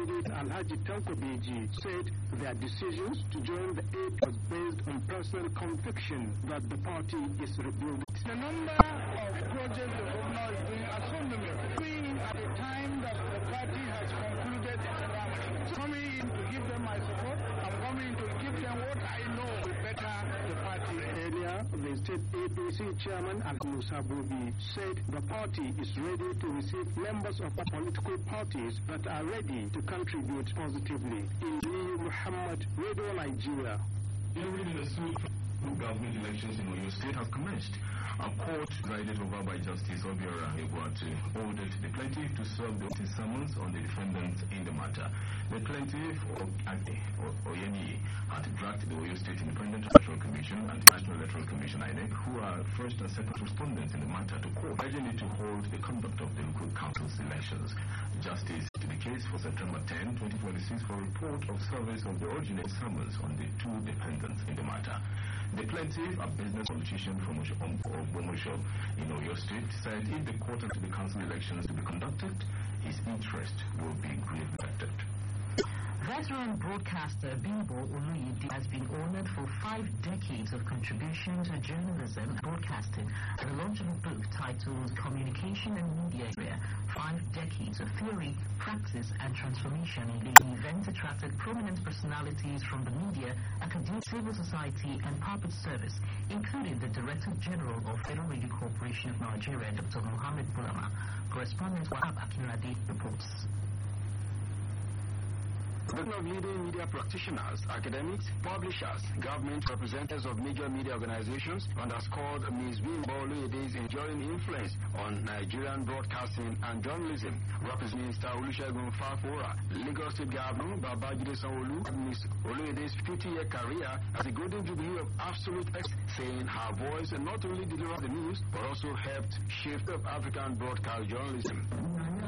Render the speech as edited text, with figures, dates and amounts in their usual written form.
candidate Alhaji Tanko Beji said their decisions to join the aid was based on personal conviction that the party is rebuilding. The number of projects the governor is doing are so numerous. Coming at a time that the party has concluded its term. Coming in to give them my support, I'm coming to give them what I know will better the party. Earlier, the state APC chairman Al Musa Bobi said the party is ready to receive members of political parties that are ready to contribute positively. In Muhammad, Radio Nigeria. During the government elections in Oyo State have commenced. A court presided over by Justice Obiora Egwuatu ordered the plaintiff to serve the summons on the defendants in the matter. The plaintiff, Oyeni, had dragged the Oyo State Independent Electoral Commission and the National Electoral Commission (INEC), who are first and second respondents in the matter, to court, urging it to hold the conduct of the local council's elections. Justice to the case for September 10, 2026 for a report of service of the original summons on the two defendants in the matter. The plaintiff, a business politician from Omosho in Oyo State, said if the court and the council elections to be conducted, his interest will be gravely affected. Veteran broadcaster Bimbo Oluyede has been honored for 5 decades of contribution to journalism and broadcasting at the launch of a book titled Communication and Media Area, 5 Decades of Theory, Practice and Transformation. The event attracted prominent personalities from the media, academia, civil society and public service, including the Director General of Federal Radio Corporation of Nigeria, Dr. Mohammed Bulama. Correspondent Wahab Akinlade reports. A group of leading media practitioners, academics, publishers, government representatives of major media organizations underscored Ms. Bimbo Oluyede's enduring influence on Nigerian broadcasting and journalism. Representing Minister Olusegun Fafora, Lagos State Governor Babajide Sanwo-Olu, Ms. Oluyede's 50-year career as a golden jubilee of absolute excellence, saying her voice not only delivered the news but also helped shape up African broadcast journalism.